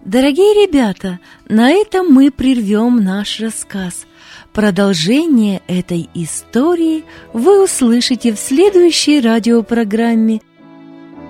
Дорогие ребята, на этом мы прервем наш рассказ. Продолжение этой истории вы услышите в следующей радиопрограмме